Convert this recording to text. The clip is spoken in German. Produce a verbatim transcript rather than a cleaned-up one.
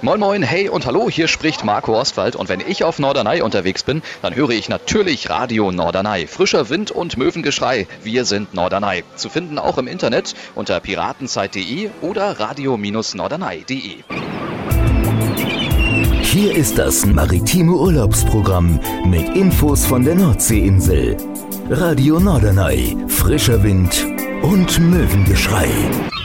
Moin moin, hey und hallo, hier spricht Marco Ostwald und wenn ich auf Norderney unterwegs bin, dann höre ich natürlich Radio Norderney. Frischer Wind und Möwengeschrei, wir sind Norderney. Zu finden auch im Internet unter piratenzeit punkt de oder radio norderney punkt de. Hier ist das maritime Urlaubsprogramm mit Infos von der Nordseeinsel. Radio Norderney, frischer Wind und Möwengeschrei.